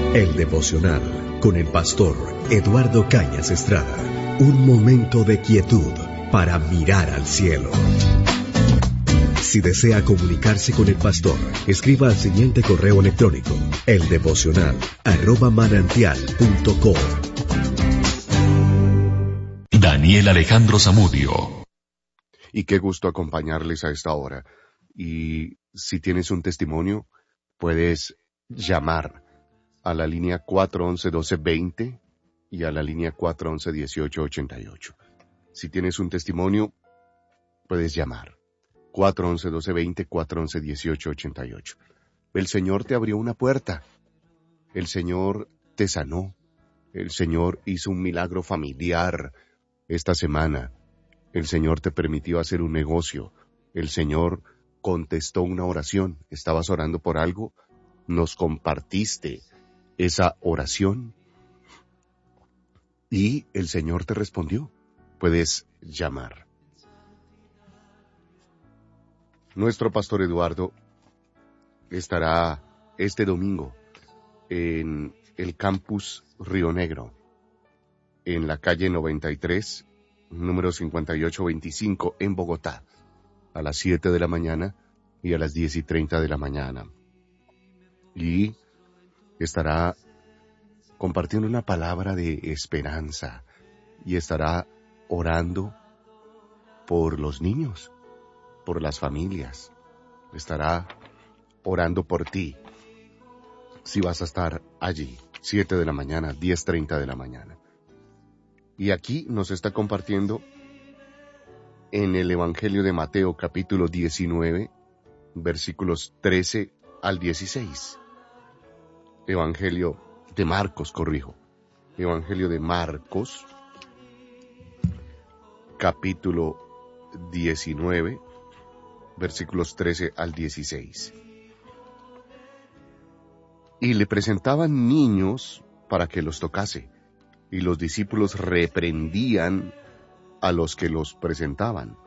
El devocional con el pastor Eduardo Cañas Estrada. Un momento de quietud para mirar al cielo. Si desea comunicarse con el pastor, escriba al siguiente correo electrónico: eldevocional@manantial.com. Daniel Alejandro Zamudio. Y qué gusto acompañarles a esta hora. Y si tienes un testimonio, puedes llamar a la línea 411-1220 y a la línea 411-1888. Si tienes un testimonio, puedes llamar 411-1220, 411-1888. El Señor te abrió una puerta. El Señor te sanó. El Señor hizo un milagro familiar esta semana. El Señor te permitió hacer un negocio. El Señor contestó una oración. Estabas orando por algo, nos compartiste esa oración y el Señor te respondió. Puedes llamar. Nuestro pastor Eduardo estará este domingo en el campus Río Negro, en la calle 93, número 5825, en Bogotá, a las 7 de la mañana y a las 10:30 de la mañana. Y estará compartiendo una palabra de esperanza y estará orando por los niños, por las familias. Estará orando por ti. Si vas a estar allí, 7 de la mañana, 10:30 de la mañana. Y aquí nos está compartiendo en el Evangelio de Mateo, capítulo 19, versículos 13 al 16. Evangelio de Marcos, Evangelio de Marcos, capítulo 19, versículos 13 al 16. Y le presentaban niños para que los tocase, y los discípulos reprendían a los que los presentaban.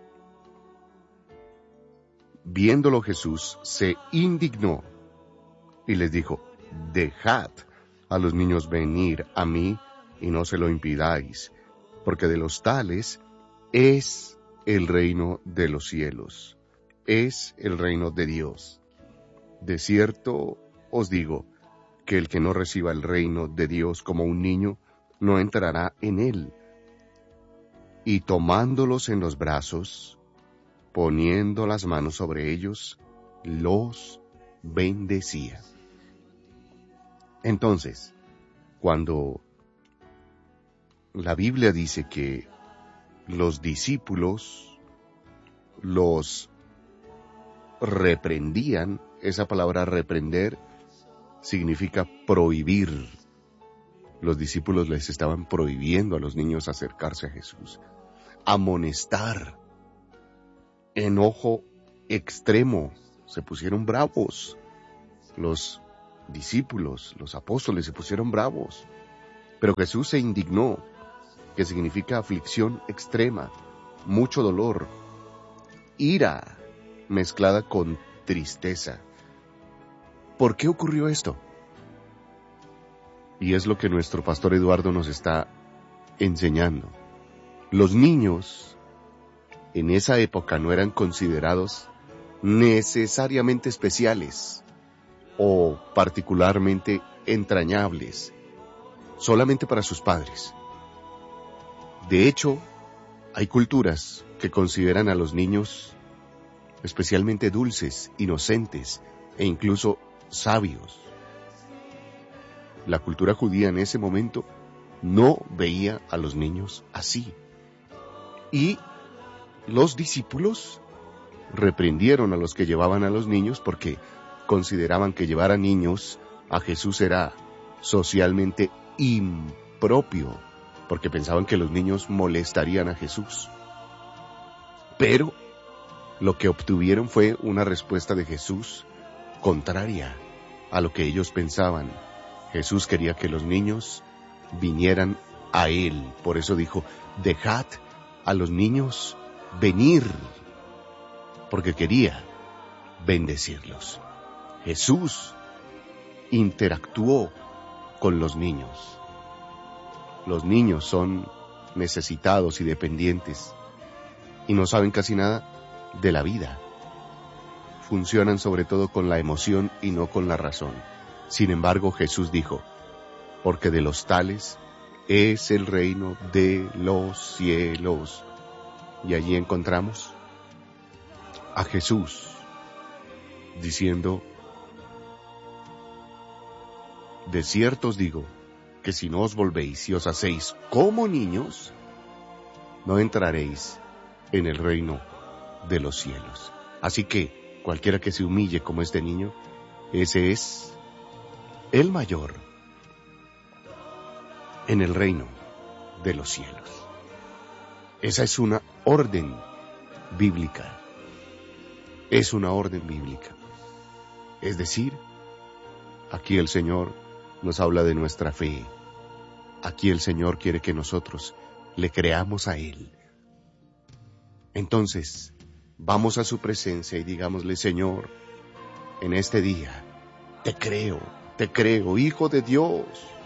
Viéndolo Jesús se indignó y les dijo: dejad a los niños venir a mí y no se lo impidáis, porque de los tales es el reino de los cielos, es el reino de Dios. De cierto os digo que el que no reciba el reino de Dios como un niño, no entrará en él. Y tomándolos en los brazos, poniendo las manos sobre ellos, los bendecía. Entonces, cuando la Biblia dice que los discípulos los reprendían, esa palabra reprender significa prohibir. Los discípulos les estaban prohibiendo a los niños acercarse a Jesús. Amonestar. Enojo extremo. Se pusieron bravos. Los discípulos, los apóstoles se pusieron bravos. Pero Jesús se indignó, que significa aflicción extrema, mucho dolor, ira mezclada con tristeza. ¿Por qué ocurrió esto? Y es lo que nuestro pastor Eduardo nos está enseñando. Los niños en esa época no eran considerados necesariamente especiales o particularmente entrañables, solamente para sus padres. De hecho, hay culturas que consideran a los niños especialmente dulces, inocentes e incluso sabios. La cultura judía en ese momento no veía a los niños así. Y los discípulos reprendieron a los que llevaban a los niños porque consideraban que llevar a niños a Jesús era socialmente impropio, porque pensaban que los niños molestarían a Jesús. Pero lo que obtuvieron fue una respuesta de Jesús contraria a lo que ellos pensaban. Jesús quería que los niños vinieran a Él. Por eso dijo: dejad a los niños venir, porque quería bendecirlos. Jesús interactuó con los niños. Los niños son necesitados y dependientes y no saben casi nada de la vida. Funcionan sobre todo con la emoción y no con la razón. Sin embargo, Jesús dijo, porque de los tales es el reino de los cielos. Y allí encontramos a Jesús diciendo, de cierto os digo, que si no os volvéis y os hacéis como niños, no entraréis en el reino de los cielos. Así que cualquiera que se humille como este niño, ese es el mayor en el reino de los cielos. Esa es una orden bíblica. Es una orden bíblica. Es decir, aquí el Señor nos habla de nuestra fe. Aquí el Señor quiere que nosotros le creamos a Él. Entonces, vamos a su presencia y digámosle, Señor, en este día, te creo, Hijo de Dios.